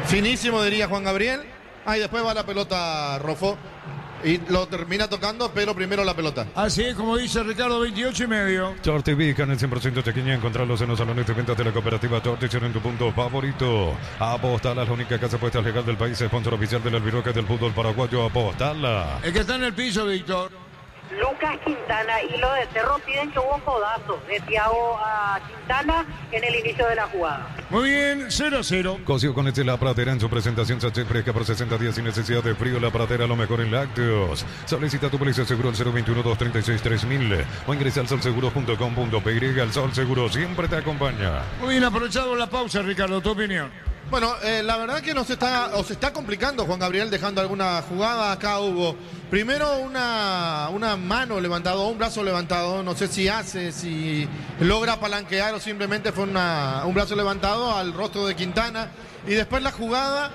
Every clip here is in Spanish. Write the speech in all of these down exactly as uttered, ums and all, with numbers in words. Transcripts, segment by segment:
Finísimo, diría Juan Gabriel. Ahí después va la pelota Rofo. Y lo termina tocando, pero primero la pelota. Así es, como dice Ricardo, veintiocho y medio. Torti Canal cien por ciento Chequiña. Encontrarlos en los salones de ventas de la cooperativa Torti. En tu punto favorito. Apostala, la única casa puesta legal del país. Sponsor oficial del Albiroque del fútbol paraguayo. Apostala. El que está en el piso, Víctor. Lucas Quintana y los de Cerro piden que hubo codazo de Thiago a Quintana en el inicio de la jugada. Muy bien, cero a cero. Coció con este La Pradera en su presentación sachet fresca por sesenta días sin necesidad de frío. La Pradera, lo mejor en lácteos. Solicita tu póliza seguro al cero veintiuno, doscientos treinta y seis, tres mil o ingresa al sol seguros punto com punto pe y. El Sol Seguro siempre te acompaña. Muy bien aprovechado la pausa, Ricardo, tu opinión. Bueno, eh, la verdad que nos está, os está complicando Juan Gabriel dejando alguna jugada. Acá hubo primero una, una mano levantada, un brazo levantado. No sé si hace, si logra palanquear o simplemente fue una, un brazo levantado al rostro de Quintana. Y después la jugada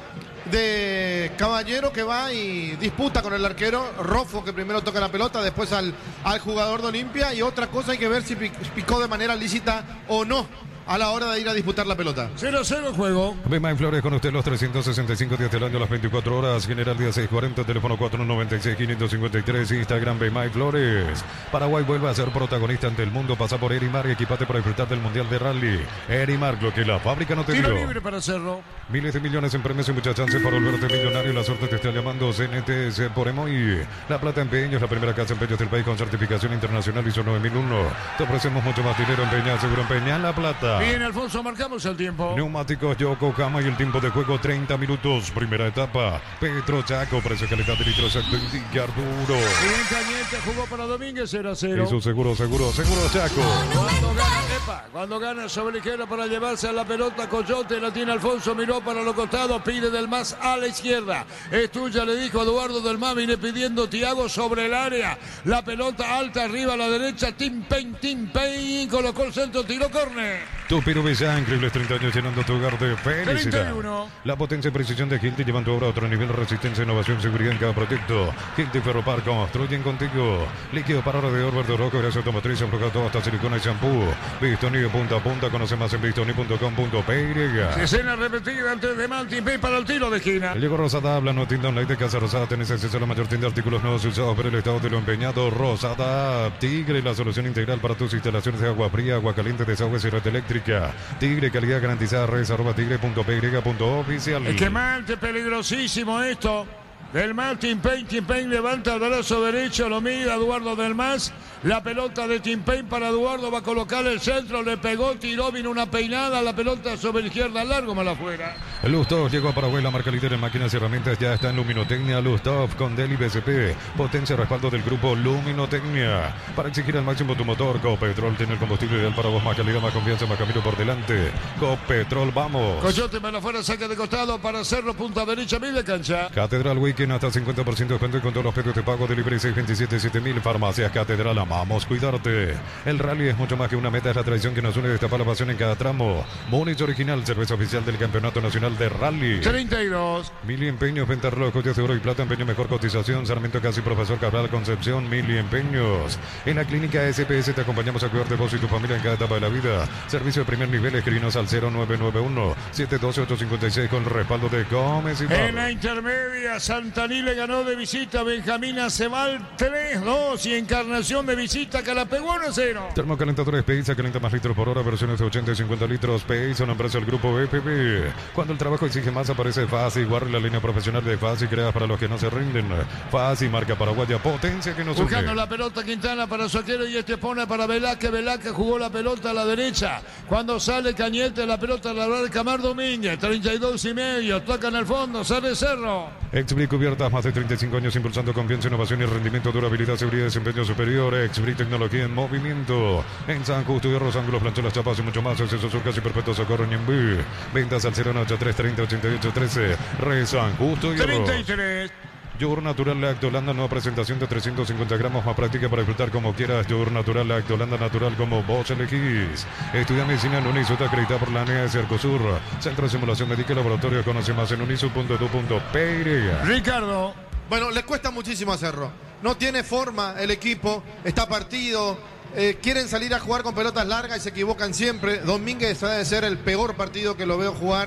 de Caballero que va y disputa con el arquero Rofo, que primero toca la pelota, después al, al jugador de Olimpia. Y otra cosa, hay que ver si picó de manera lícita o no a la hora de ir a disputar la pelota. cero a cero el juego. Bemay Flores con usted los trescientos sesenta y cinco días del año, las veinticuatro horas. General día seiscientos cuarenta, teléfono cuatro noventa y seis, quinientos cincuenta y tres, Instagram Bemay Flores. Paraguay vuelve a ser protagonista ante el mundo. Pasa por Erimar y equipate para disfrutar del Mundial de Rally. Erimar, lo que la fábrica no te dio. Tiro libre para hacerlo. Miles de millones en premios y muchas chances para volverte millonario. La suerte te está llamando. C N T S por Emoy. La Plata Empeños, la primera casa empeños del país con certificación internacional ISO nueve mil uno. Te ofrecemos mucho más dinero. Empeña, seguro empeña La Plata. Bien, Alfonso, marcamos el tiempo. Neumáticos Yokohama y el tiempo de juego treinta minutos. Primera etapa. Petro Chaco, precio calidad de litro exacto. Indica Arturo. Bien, Cañete jugó para Domínguez, cero a cero. Y su seguro, seguro, seguro Chaco. Cuando gana, epa, cuando gana sobre ligera para llevarse a la pelota, Coyote la tiene Alfonso, miró para los costados, pide del más a la izquierda. Es tuya, le dijo Eduardo del Mar, viene pidiendo Thiago sobre el área. La pelota alta arriba a la derecha, Tim Payne, Tim Payne, colocó el centro, tiró córner. Tu Pirubilla, increíbles treinta años llenando tu hogar de felicidad. treinta y uno. La potencia y precisión de Hilti llevan tu obra a otro nivel. Resistencia, innovación, seguridad en cada proyecto. Hilti Ferropar, construyen contigo. Líquido para radiador verde rojo, grasa automotriz, enfocado hasta silicona y shampoo. Bistoni de punta a punta, conoce más en bistoni punto com punto pe. Escena repetida antes de Martín Pay para el tiro de esquina. Llegó Rosada, habla, no tienda online de Casa Rosada. Tenés acceso a la mayor tienda de artículos nuevos y usados por el estado de lo empeñado. Rosada, Tigre, la solución integral para tus instalaciones de agua fría, agua caliente, desagües y red eléctrica. Tigre, calidad garantizada. Redes arroba tigre punto pe punto oficial. Es que Malte, peligrosísimo esto. Del Mas, Tim Payne, Tim Payne levanta el brazo derecho, lo mira Eduardo del Mas. La pelota de Tim Payne para Eduardo, va a colocar el centro, le pegó, tiró, vino una peinada, la pelota sobre la izquierda, largo, mal afuera. Lustov llegó a Paraguay, la marca líder en máquinas y herramientas, ya está en Luminotecnia. Lustov con Deli B C P, potencia y respaldo del grupo Luminotecnia. Para exigir al máximo tu motor, Copetrol tiene el combustible ideal para vos, más calidad, más confianza, más camino por delante. Copetrol, vamos. Coyote, mal afuera, saca de costado para Cerro, punta derecha, media cancha. Catedral Weekend, hasta cincuenta por ciento de descuento con todos los precios de pago de libre seis veintisiete siete mil. Farmacias Catedral, amamos cuidarte. El rally es mucho más que una meta, es la tradición que nos une, destapa la pasión en cada tramo. Múnich Original, cerveza oficial del Campeonato Nacional de Rally. treinta y dos. Mili Empeños, venta de relojes, joyas de oro y plata, empeño mejor cotización. Sarmiento Casi, Profesor Cabral, Concepción, Mili Empeños. En la clínica S P S te acompañamos a cuidarte vos y tu familia en cada etapa de la vida. Servicio de primer nivel, escribinos al cero nueve nueve uno, siete uno dos, ocho cinco seis con respaldo de Gómez y Pablo. En la intermedia, Santaní le ganó de visita, Benjamín Aceval tres dos y Encarnación de visita, que la pegó uno cero. Termocalentadores Peiza, calienta más litros por hora, versiones de ochenta y cincuenta litros. Peiza, una empresa del grupo B P P. Cuando el trabajo exige más, aparece Fácil. Guarda la línea profesional de Fácil, creada para los que no se rinden. Fácil, marca paraguaya, potencia que nos une. Buscando la pelota Quintana para su arquero y este pone para Velázquez. Velázquez jugó la pelota a la derecha. Cuando sale Cañete, la pelota la va de Camar Domínguez. treinta y dos y medio, tocan al fondo, sale Cerro. Exbric Cubiertas, más de treinta y cinco años impulsando confianza, innovación y rendimiento, durabilidad, seguridad y desempeño superior. Exbric Tecnología en movimiento. En San Justo y Arroz, ángulos, planchas, las chapas y mucho más. Acceso surcas y perpetuo socorro en Ñembú. Ventas al cero ocho tres treinta ochenta y ocho trece. Re San Justo y Arroz. treinta y tres. Yogur Natural Lactolanda, nueva presentación de trescientos cincuenta gramos, más práctica para disfrutar como quieras. Yogur Natural Lactolanda, natural como vos elegís. Estudia medicina en Unisut, acreditada por la A N E A de Cercosur. Centro de Simulación Médica y Laboratorio, conoce más en unisut punto edu punto pe. Ricardo. Bueno, le cuesta muchísimo a Cerro. No tiene forma el equipo, está partido. Eh, quieren salir a jugar con pelotas largas y se equivocan siempre. Domínguez debe ser el peor partido que lo veo jugar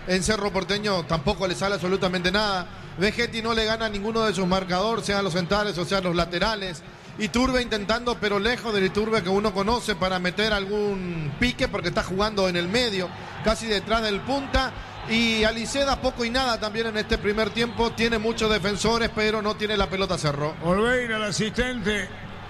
en Cerro Porteño tampoco le sale absolutamente nada. Vegetti no le gana a ninguno de sus marcadores, sean los centrales o sean los laterales. Iturbe intentando, pero lejos del Iturbe que uno conoce, para meter algún pique, porque está jugando en el medio, casi detrás del punta. Y Aliceda poco y nada también en este primer tiempo. Tiene muchos defensores, pero no tiene la pelota Cerro. Olveira, el asistente.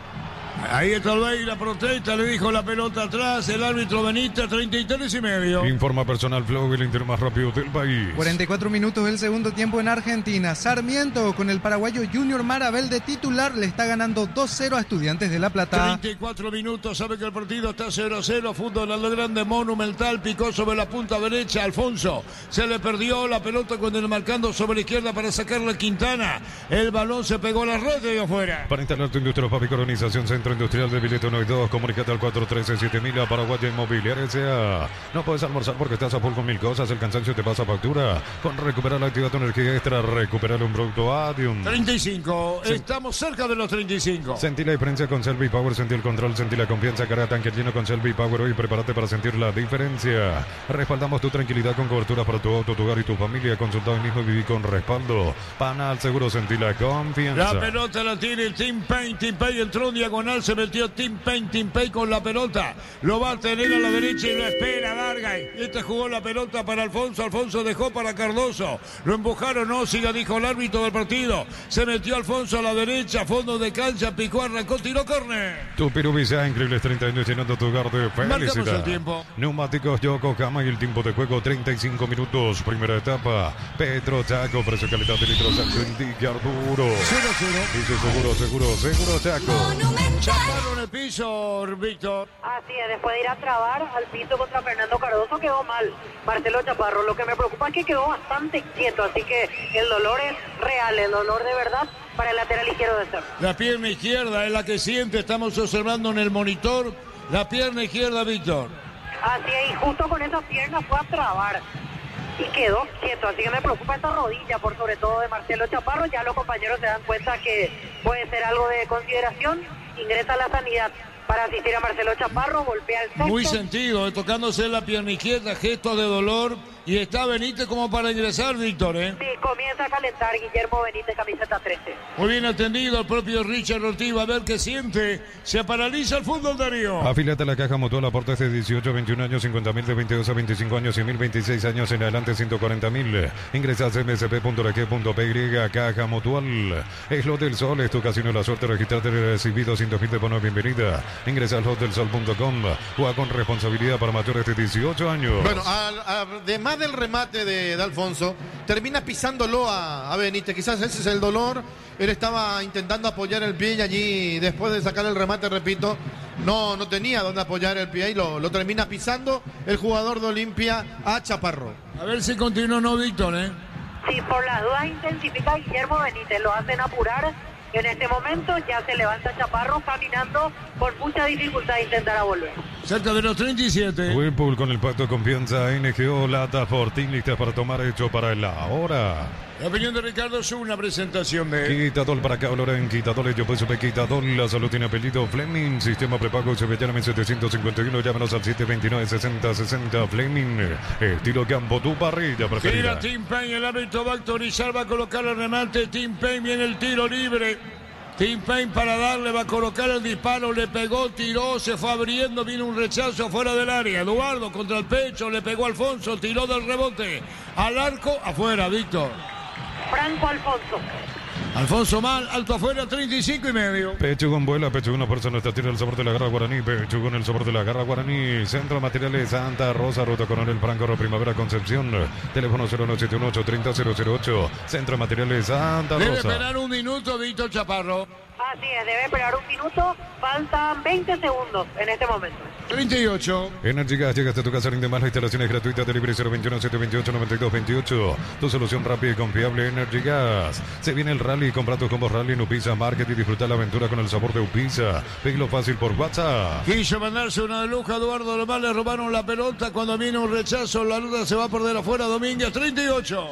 Ahí está Olveira, protesta, le dijo la pelota atrás, el árbitro Benítez, treinta y tres y medio. Informa Personal Flow, el Inter más rápido del país. cuarenta y cuatro minutos del segundo tiempo en Argentina. Sarmiento con el paraguayo Junior Marabel de titular le está ganando dos cero a Estudiantes de La Plata. treinta y cuatro minutos, sabe que el partido está cero a cero. Fútbol a lo grande, Monumental, picó sobre la punta derecha, Alfonso. Se le perdió la pelota cuando le marcando sobre la izquierda para sacarle a Quintana. El balón se pegó a la red y afuera. Para instalar tu industria, Fabrica Organización Centro Industrial de Billete uno y dos, comunicate al cuatro uno tres siete mil a Paraguaya Inmobiliaria S A. No puedes almorzar porque estás a full con mil cosas, el cansancio te pasa factura. Con Recuperar Activa tu energía extra, recuperar un producto Adium. treinta y cinco, sí. Estamos cerca de los treinta y cinco. Sentí la diferencia con Selvi Power, sentí el control, sentí la confianza, cara tanque lleno con Selvi Power. Hoy prepárate para sentir la diferencia. Respaldamos tu tranquilidad con cobertura para tu auto, tu hogar y tu familia. Consulta hoy mismo y viví con respaldo. Panal Seguro, sentí la confianza. La pelota la tiene el Team Pain. Team Pain entró en diagonal, se metió Team Pain. Team Pain con la pelota. Lo va a tener a la derecha y lo espera Vargas. Este jugó la pelota para Alfonso. Alfonso dejó para Cardoso. Lo empujaron, no, siga, dijo el árbitro del partido. Se metió Alfonso a la derecha, fondo de cancha, picó, arrancó, tiró córner. Tu Pirubisa, increíbles treinta años llenando tu hogar de felicidad. El tiempo. Neumáticos Yokohama y el tiempo de juego treinta y cinco minutos. Primera etapa. Petro Chaco, precio calidad de litro Chaco indica Arturo. cero cero. Dice seguro, seguro, seguro Chaco. Chaparro en el piso, Víctor. Así es, después de ir a trabar al piso contra Fernando Cardoso quedó mal Marcelo Chaparro. Lo que me preocupa es que quedó bastante quieto, así que el dolor es real, el dolor de verdad para el lateral izquierdo de Cerro. La pierna izquierda es la que siente, estamos observando en el monitor. La pierna izquierda, Víctor. Así es, y justo con esa pierna fue a trabar y quedó quieto, así que me preocupa esta rodilla, por sobre todo de Marcelo Chaparro. Ya los compañeros se dan cuenta que puede ser algo de consideración. Ingresa a la sanidad para asistir a Marcelo Chaparro, golpea el sexto. Muy sentido, eh, tocándose la pierna izquierda, gesto de dolor. Y está Benítez como para ingresar, Víctor, ¿eh? Sí, comienza a calentar Guillermo Benítez, camiseta trece. Muy bien atendido el propio Richard Ortiz, a ver qué siente. Se paraliza el fútbol, Darío. Afíliate a la Caja Mutual, aportes de dieciocho a veintiún años, cincuenta mil de veintidós a veinticinco años, cien mil, veintiséis años en adelante, ciento cuarenta mil. Ingresa a c m s p punto r q punto p y, Caja Mutual. Es lo del sol, es tu casino de la suerte, registrate recibido ciento mil de bono, bienvenida. Ingresa a los del sol punto com, juega con responsabilidad para mayores de dieciocho años. Bueno, además del remate de, de Alfonso, termina pisándolo a, a Benítez. Quizás ese es el dolor. Él estaba intentando apoyar el pie y allí, después de sacar el remate, repito, no, no tenía dónde apoyar el pie y lo, lo termina pisando el jugador de Olimpia a Chaparro. A ver si continúa o no, Víctor, ¿eh? Sí, por las dudas intensifica Guillermo Benítez, lo hacen apurar. En este momento ya se levanta Chaparro caminando con mucha dificultad de intentar a volver. Cerca de los treinta y siete. Whirlpool con el pacto de confianza, N G O, Lata Fortín, listas para tomar, hecho para la hora. La opinión de Ricardo es una presentación de... Quitadol para acá, en Quitadol, yo pues supe Quitadol, la salud tiene apellido Fleming, sistema prepago, se ve llame setecientos cincuenta y uno, llámenos al siete dos nueve, sesenta sesenta, Fleming, estilo campo, tu parrilla preferida. Tira Team Pain, el árbitro va a autorizar, va a colocar el remate, Team Pain, viene el tiro libre. Team Pain para darle, va a colocar el disparo, le pegó, tiró, se fue abriendo, viene un rechazo fuera del área. Eduardo contra el pecho, le pegó a Alfonso, tiró del rebote. Al arco, afuera, Víctor. Franco Alfonso. Alfonso mal, alto afuera, treinta y cinco y medio. Pechugón vuela, Pechugón una persona está tira el sabor de la garra guaraní, Pechugón el sabor de la garra guaraní, Centro Materiales Santa Rosa, Ruta Coronel Franco, Primavera Concepción, teléfono cero nueve siete uno ocho tres cero cero ocho, Centro Materiales Santa Rosa. Debe esperar un minuto, Víctor Chaparro. Así es, debe esperar un minuto, faltan veinte segundos en este momento. treinta y ocho. Energy Gas, llegaste a tu casa, rinde más, la instalación es gratuita, delivery cero veintiuno, siete veintiocho, noventa y dos veintiocho, tu solución rápida y confiable, Energy Gas. Se viene el rally, compra tus combos rally en Upisa Market y disfruta la aventura con el sabor de Upisa. Pedilo fácil por WhatsApp. Quiso mandarse una de lujo a Eduardo Lomar, le robaron la pelota, cuando viene un rechazo, la luda se va por de afuera, Domínguez, treinta y ocho.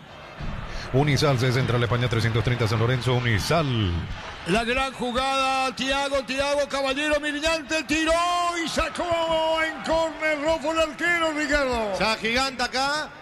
Unisal, C Central España trescientos treinta San Lorenzo, Unisal. La gran jugada, Tiago, Tiago, Caballero, brillante, tiró y sacó en córner, rojo el arquero, Ricardo. Se agiganta acá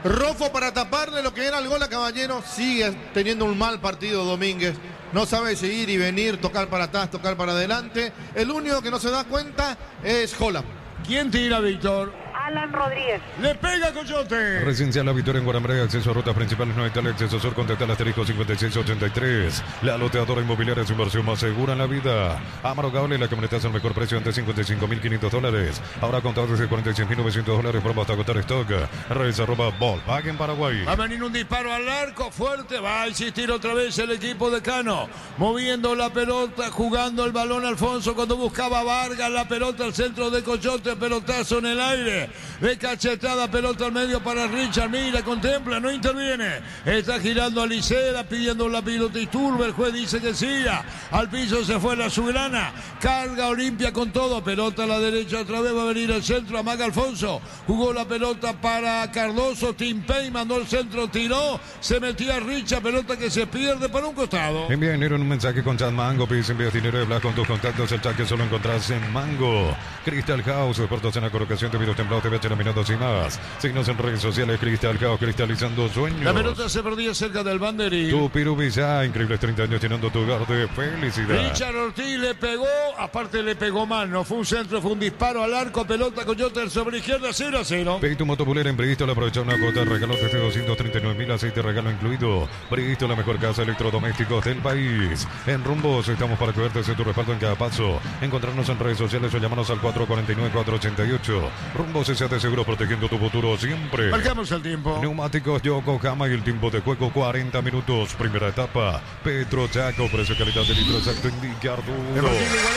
Rofo para taparle lo que era el gol a Caballero. Sigue teniendo un mal partido Domínguez. No sabe seguir y venir, tocar para atrás, tocar para adelante. El único que no se da cuenta es Holland. ¿Quién tira, Víctor? Alan Rodríguez. Le pega Coyote. Residencial La Victoria en Guarambré, acceso a rutas principales, no Italia, acceso sur, contacta al asterisco cincuenta y seis ochenta y tres. La loteadora inmobiliaria es su inversión más segura en la vida. Amaro Cable, la camioneta es el mejor precio antes cincuenta y cinco mil quinientos dólares. Ahora contado desde cuarenta y seis mil novecientos dólares, promo hasta agotar stock. Redes arroba Volkswagen en Paraguay. Va a venir un disparo al arco fuerte, va a insistir otra vez el equipo de Cano. Moviendo la pelota, jugando el balón Alfonso cuando buscaba Vargas, la pelota al centro de Coyote, pelotazo en el aire. De cachetada, pelota al medio para Richard, mira, contempla, no interviene. Está girando a Licera, pidiendo la pelota y Turbe, el juez dice que siga. Al piso se fue la Subgrana, carga Olimpia con todo, pelota a la derecha otra vez, va a venir el centro, amaga Alfonso. Jugó la pelota para Cardoso, Timpey mandó el centro, tiró, se metía Richard, pelota que se pierde para un costado. Envía dinero en un mensaje con Chat Mango, pides envías dinero de Blas con tus contactos, el chat que solo encontrás en Mango. Crystal House, expertos en la colocación de videos templados, T V H laminados y más. Signos en redes sociales, Crystal House, cristalizando sueños. La pelota se perdía cerca del banderín. Tu Pirubilla, increíbles treinta años llenando tu hogar de felicidad. Richard Ortiz le pegó, aparte le pegó mal, no fue un centro, fue un disparo al arco, pelota Coyote sobre izquierda, cero a cero. Pedí tu motopulera en Bristol, aprovecha una cuota, regalo desde doscientos treinta y nueve mil, aceite regalo incluido. Bristol, la mejor casa de electrodomésticos del país. En Rumbos estamos para cuidarte de tu respaldo en cada paso. Encontrarnos en redes sociales o llamarnos al cuatro cuatro nueve, cuatro ocho ocho. Rumbos S A T Seguro, protegiendo tu futuro siempre. Marcamos el tiempo. Neumáticos Yokohama y el tiempo de juego cuarenta minutos. Primera etapa. Petro Chaco, precio calidad de litro exacto indica Arturo.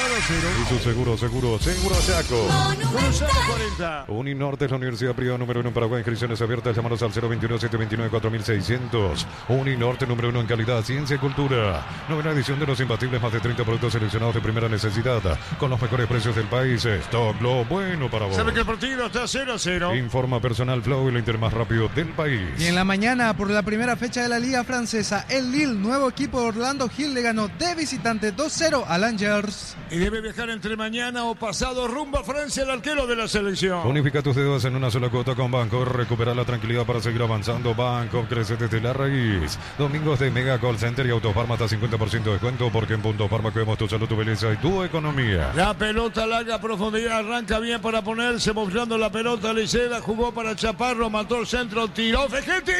Y su seguro, seguro, seguro Chaco. cuarenta. Uninorte es la universidad privada número uno en Paraguay. Inscripciones abiertas. Llámanos al cero veintiuno, setecientos veintinueve, cuatro mil seiscientos. Uninorte número uno en calidad, ciencia y cultura. Novena edición de los imbatibles, más de treinta productos seleccionados de primera necesidad. Con los mejores precios del país. Stock lo bueno para vos. Sabe que el partido está cero a cero. Informa Personal Flow, el Inter más rápido del país. Y en la mañana, por la primera fecha de la Liga Francesa, el Lille, nuevo equipo de Orlando Gil, le ganó de visitante dos cero al Angers. Y debe viajar entre mañana o pasado rumbo a Francia el arquero de la selección. Unifica tus deudas en una sola cuota con Banco. Recupera la tranquilidad para seguir avanzando. Banco crece desde la raíz. Domingos de Mega Call Center y Autofarma hasta cincuenta por ciento de descuento, porque en Punto Farma cuidamos tu salud, tu belleza y tu economía. La pelota larga a profundidad, arranca bien para ponerse, mostrando la pelota. Liceda jugó para Chaparro, mató el centro, tiró Vegetti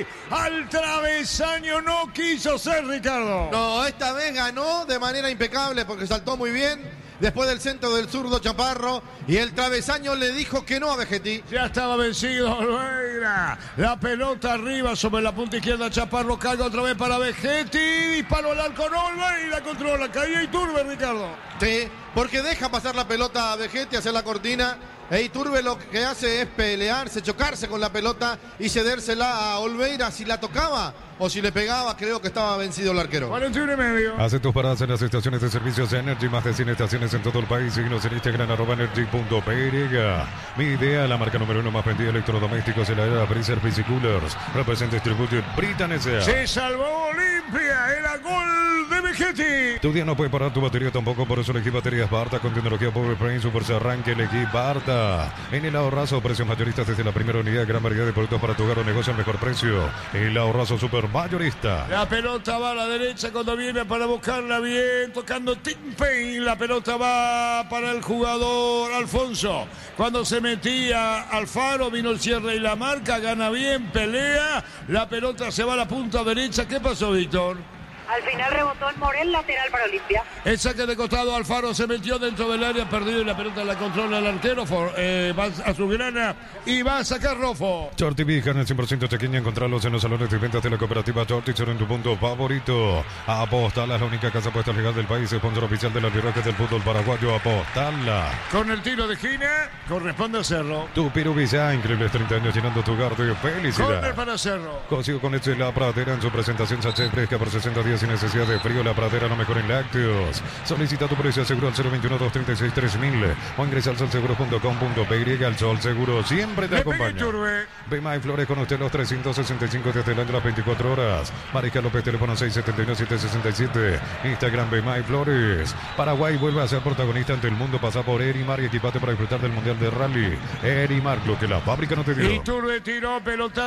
al travesaño, no quiso ser Ricardo. No, esta vez ganó de manera impecable porque saltó muy bien. Después del centro del zurdo Chaparro y el travesaño le dijo que no a Vegetti. Ya estaba vencido Olveira. La pelota arriba sobre la punta izquierda. Chaparro carga otra vez para Vegetti. Disparo al arco. No, Olveira controla. Caía Iturbe, Ricardo. Sí, porque deja pasar la pelota a Vegetti, hacer la cortina. E Iturbe lo que hace es pelearse, chocarse con la pelota y cedérsela a Olveira. Si la tocaba o si le pegaba, creo que estaba vencido el arquero. cuarenta y uno y medio. Hace tus paradas en las estaciones de servicios Energy, más de cien estaciones en todo el país. Síguenos en Instagram, arroba energy punto p y. Mi idea, la marca número uno más vendida de electrodomésticos en la era Freezer P C Coolers. Representa Distributed Britannia. Se salvó Olimpia, era gol de Vegetti. Tu día no puede parar, tu batería tampoco, por eso elegí baterías Barta con tecnología Power Brain Super se arranque, elegí Barta. En el ahorrazo, precios mayoristas desde la primera unidad, gran variedad de productos para tu hogar o negocio al mejor precio. El ahorrazo super mayorista. La pelota va a la derecha cuando viene para buscarla bien, tocando Timpey. La pelota va para el jugador Alfonso. Cuando se metía Alfaro, vino el cierre y la marca, gana bien, pelea. La pelota se va a la punta derecha. ¿Qué pasó, Víctor? Al final rebotó en Morel, lateral para Olimpia. El saque de costado, Alfaro se metió dentro del área, perdido y la pelota la controla el arquero. For, eh, va a su grana y va a sacar Rofo. Shorty Vijan, el cien por ciento chequeña, encontrarlos en los salones de ventas de la cooperativa Shorty, en tu punto favorito. Apostala, la única casa puesta legal del país, sponsor oficial de las Virroques del fútbol paraguayo. Apostala. Con el tiro de esquina, corresponde a Cerro. Tu Pirubilla, increíbles treinta años llenando tu hogar de felicidad. Corner para Cerro. Consigo con este La Pradera en su presentación sachet fresca por sesenta días sin necesidad de frío. La Pradera, lo mejor en lácteos. Solicita tu precio seguro al cero veintiuno, doscientos treinta y seis, tres mil o ingresa al sol seguro punto com punto p y. El Sol Seguro siempre te acompaña. Bema y Flores con usted los trescientos sesenta y cinco desde el año las veinticuatro horas. Mariscal López, teléfono seis siete uno, siete seis siete. Instagram Bema y Flores. Paraguay vuelve a ser protagonista ante el mundo. Pasa por Erimar y equipate para disfrutar del Mundial de Rally. Erimar, lo que la fábrica no te dio. Iturbe tiró pelotazo en el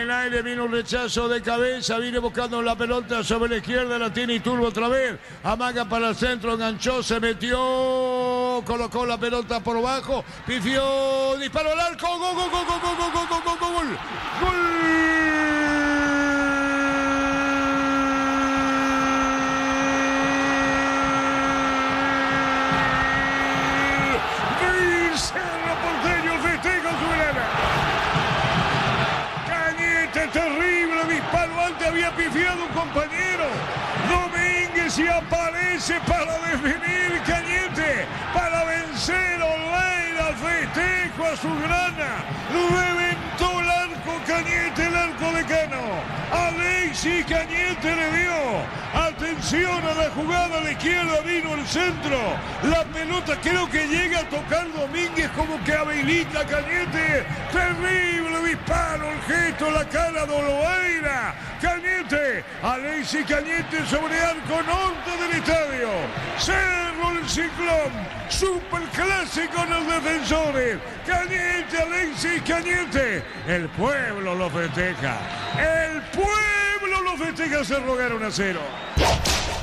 el aire, vino un rechazo de cabeza, viene buscando la pelota sobre la izquierda, la tiene Iturbe otra vez, amaga para el centro, enganchó, se metió, colocó la pelota por bajo, pifió, disparó al arco, gol, gol, gol, gol, gol, gol, gol, gol, gol, gol, gol. Terrible disparo, antes había pifiado un compañero. Domínguez y aparece para definir Cañete, para vencer Oleira, festejo a su grana. Reventó el arco Cañete, el arco de Cano. Alexis Cañete le dio. Atención a la jugada a la izquierda, vino el centro. La pelota creo que llega a tocar Domínguez como que habilita Cañete. Terrible disparo, el gesto, la cara de Oleira. Cañete, Alexis Cañete sobre arco norte del estadio. Cerro el Ciclón, super clásico en los defensores. Cañete, Alexis Cañete. El pueblo lo festeja. El pueblo lo festeja, se rogaron a cero.